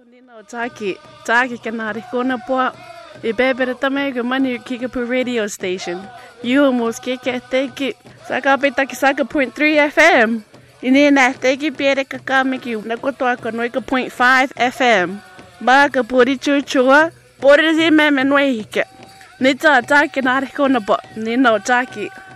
Nino Taki Kanari Kona Po. Ibebere Tamego Mani Kickapoo radio station. You almost kick it, take it. Sakapitaki Saka.3 FM. Inina, take it, Pierre Kakamiki, Nakotoaka Noika 0.5 FM. Baka Puri Chuchua, Puri Zimem and Wake. Nita Taki Narikona Po, Nino Taki.